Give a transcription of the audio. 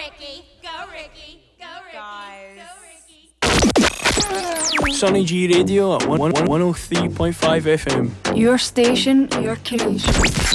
Ricky, go Ricky, go Ricky, Guys. go Ricky. Sonny G Radio at 103.5 FM. Your station, your creation.